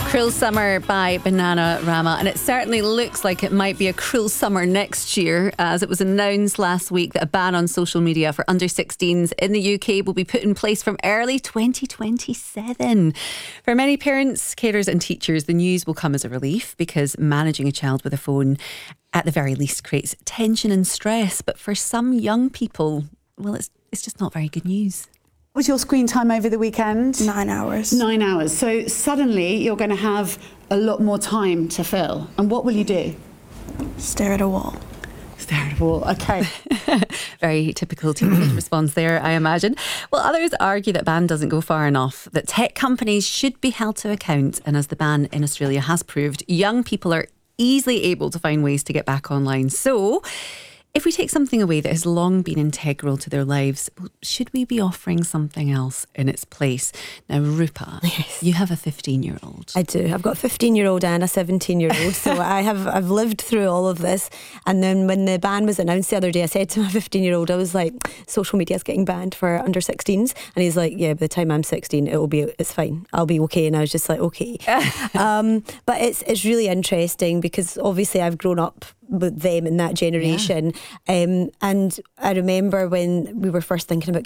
Cruel Summer by Bananarama, and it certainly looks like it might be a cruel summer next year, as it was announced last week that a ban on social media for under 16s in the UK will be put in place from early 2027. For many parents, carers and teachers, the news will come as a relief, because managing a child with a phone at the very least creates tension and stress. But for some young people, well, it's just not very good news. What was your screen time over the weekend? 9 hours. 9 hours. So suddenly you're going to have a lot more time to fill. And what will you do? Stare at a wall. Stare at a wall. Okay. Very typical teenage response there, I imagine. Well, others argue that ban doesn't go far enough, that tech companies should be held to account. And as the ban in Australia has proved, young people are easily able to find ways to get back online. So if we take something away that has long been integral to their lives, should we be offering something else in its place? Now, Rupa, yes, you have a 15-year-old. I do. I've got a 15-year-old and a 17-year-old. So I've lived through all of this. And then when the ban was announced the other day, I said to my 15-year-old, I was like, social media is getting banned for under 16s. And he's like, yeah, by the time I'm 16, it's fine. I'll be okay. And I was just like, okay. But it's really interesting, because obviously I've grown up with them in that generation. And I remember when we were first thinking about